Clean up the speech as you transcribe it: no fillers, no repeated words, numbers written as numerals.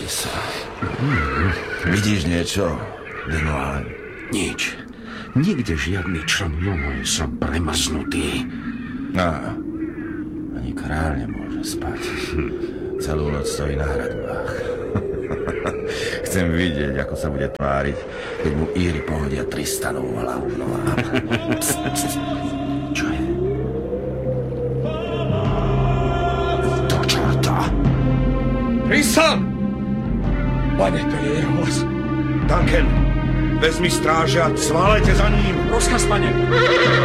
sa. Vidíš niečo, Denoine? Nič. Nikde žiadny člen Jomoje, som premaznutý. Ani kráľ nemôže spať. Celú noc stojí na hradbách. Chcem vidieť, ako sa bude tváriť, keď mu Íri pohodia Tristanovú hlavu. Čo je? To čorta. Tristan! Pane, to je jeho hlas. Duncan, vezmi stráže a cválejte za ním. Rozkaz, pane.